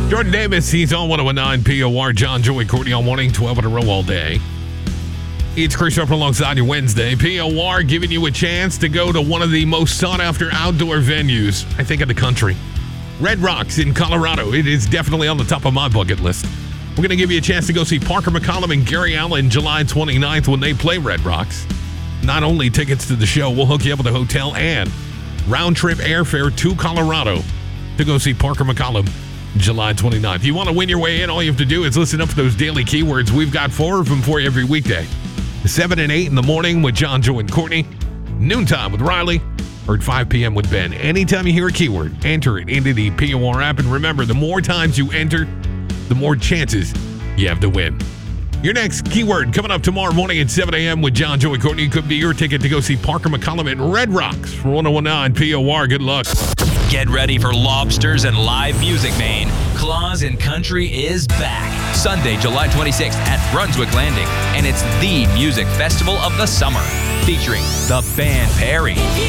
Jordan Davis, he's on 101.9 POR. John, Joey, Courtney on morning, 12 in a row all day. It's Chris Rupp alongside your Wednesday. POR giving you a chance to go to one of the most sought-after outdoor venues, I think, in the country. Red Rocks in Colorado. It is definitely on the top of my bucket list. We're going to give you a chance to go see Parker McCollum and Gary Allan July 29th when they play Red Rocks. Not only tickets to the show, we'll hook you up with a hotel and round-trip airfare to Colorado to go see Parker McCollum July 29th. If you want to win your way in, all you have to do is listen up to those daily keywords. We've got 4 of them for you every weekday. 7 and 8 in the morning with John, Joe, and Courtney. Noontime with Riley. Or at 5 p.m. with Ben. Anytime you hear a keyword, enter it into the POR app. And remember, the more times you enter, the more chances you have to win. Your next keyword coming up tomorrow morning at 7 a.m. with John, Joe, and Courtney. Could be your ticket to go see Parker McCollum at Red Rocks for 101.9 POR. Good luck. Get ready for lobsters and live music, Maine. Claus and Country is back. Sunday, July 26th at Brunswick Landing. And it's the music festival of the summer. Featuring the Band Perry,